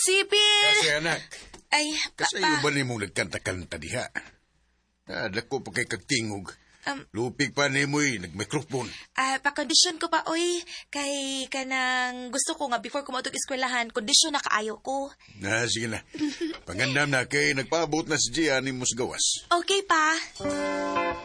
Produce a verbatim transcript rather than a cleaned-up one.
Sipil! Kasi anak, Ay, kasayo papa. ba ni mong nagkanta-kanta diha? Ah, dako pa kay kagtingog. Um, Lupig pa ni mo'y nagmikrofon. Ah, pa-kondisyon ko pa, oy. Kay kanang gusto ko nga before ko mautog eskwelahan, kondisyon na kaayo ko. Na, sige na. Pangandam na kay nagpaabot na si Gia ni Musgawas. Okay pa.